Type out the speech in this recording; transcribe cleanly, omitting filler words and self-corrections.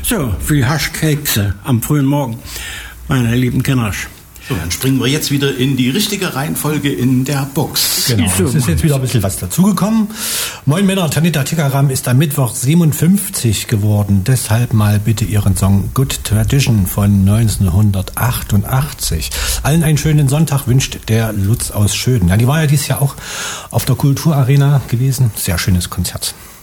So, wie Haschkekse am frühen Morgen, meine lieben Kinder. So, dann springen wir jetzt wieder in die richtige Reihenfolge in der Box. Genau, es ist jetzt wieder ein bisschen was dazugekommen. Moin Männer, Tanita Tikaram ist am Mittwoch 57 geworden. Deshalb mal bitte Ihren Song Good Tradition von 1988. Allen einen schönen Sonntag wünscht der Lutz aus Schöden. Ja, die war ja dieses Jahr auch auf der Kulturarena gewesen. Sehr schönes Konzert.